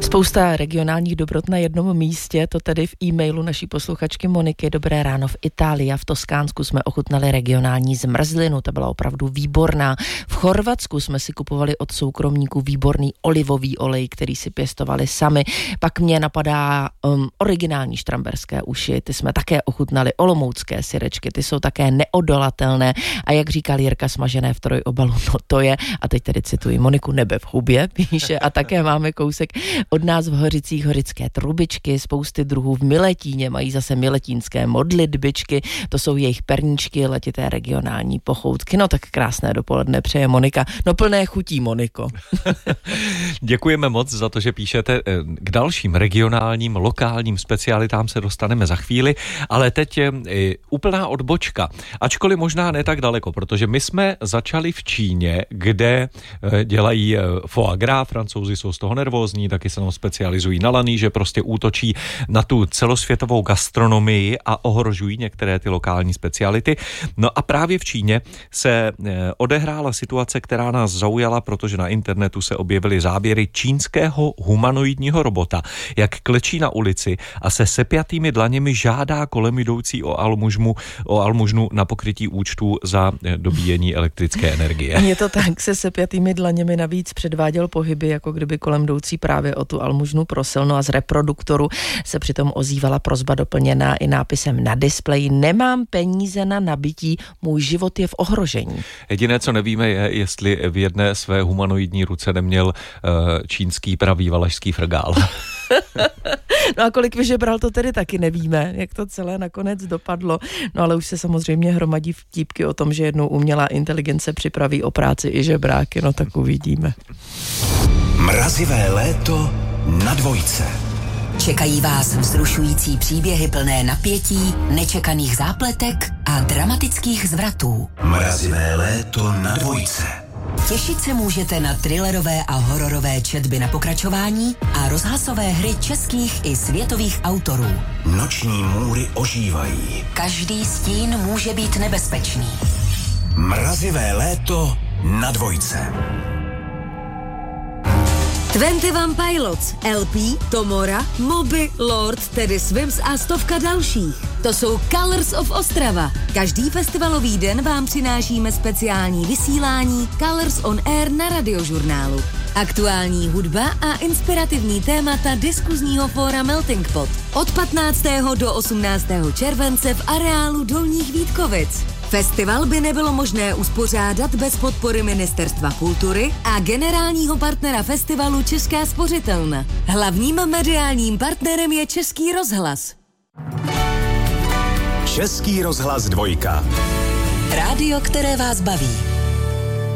Spousta regionálních dobrot na jednom místě, to tedy v e-mailu naší posluchačky Moniky. Dobré ráno, v Itálii a v Toskánsku jsme ochutnali regionální zmrzlinu, ta byla opravdu výborná. V Chorvatsku jsme si kupovali od soukromníků výborný olivový olej, který si pěstovali sami. Pak mě napadá originální štramberské uši, ty jsme také ochutnali, olomoucké syrečky, ty jsou také neodolatelné a jak říkal Jirka, smažené v trojobalu, no to je, a teď tedy cituji Moniku, nebe v hubě, píše, a také máme kousek od nás v Hořicích hořické trubičky, spousty druhů v Miletíně, mají zase miletínské modlitbičky, to jsou jejich perníčky, letité regionální pochoutky. No tak krásné dopoledne přeje Monika. No plné chutí, Moniko. Děkujeme moc za to, že píšete. K dalším regionálním, lokálním specialitám se dostaneme za chvíli, ale teď je úplná odbočka. Ačkoliv možná ne tak daleko, protože my jsme začali v Číně, kde dělají foie gras, Francouzi jsou z toho nervózní, taky se specializují na laný, že prostě útočí na tu celosvětovou gastronomii a ohrožují některé ty lokální speciality. No a právě v Číně se odehrála situace, která nás zaujala, protože na internetu se objevily záběry čínského humanoidního robota, jak klečí na ulici a se sepjatými dlaněmi žádá kolem jdoucí o almužnu na pokrytí účtů za dobíjení elektrické energie. Je to tak, se sepjatými dlaněmi navíc předváděl pohyby, jako kdyby kolem jdoucí právě o tu almužnu prosil. No a z reproduktoru se přitom ozývala prosba doplněná i nápisem na displeji: nemám peníze na nabití, můj život je v ohrožení. Jediné, co nevíme, je, jestli v jedné své humanoidní ruce neměl čínský pravý valašský frgál. No a kolik vyžebral, to tedy taky nevíme, jak to celé nakonec dopadlo. No ale už se samozřejmě hromadí vtípky o tom, že jednou umělá inteligence připraví o práci i žebráky, no tak uvidíme. Mrazivé léto na Dvojce. Čekají vás vzrušující příběhy plné napětí, nečekaných zápletek a dramatických zvratů. Mrazivé léto na Dvojce. Těšit se můžete na thrillerové a hororové četby na pokračování a rozhlasové hry českých i světových autorů. Noční můry ožívají. Každý stín může být nebezpečný. Mrazivé léto na Dvojce. 21 Pilots, LP, Tomora, Moby, Lord, Teddy Swims a stovka dalších. To jsou Colors of Ostrava. Každý festivalový den vám přinášíme speciální vysílání Colors on Air na Radiožurnálu. Aktuální hudba a inspirativní témata diskuzního fóra Melting Pot. Od 15. do 18. července v areálu Dolních Vítkovic. Festival by nebylo možné uspořádat bez podpory Ministerstva kultury a generálního partnera festivalu Česká spořitelna. Hlavním mediálním partnerem je Český rozhlas. Český rozhlas Dvojka. Rádio, které vás baví.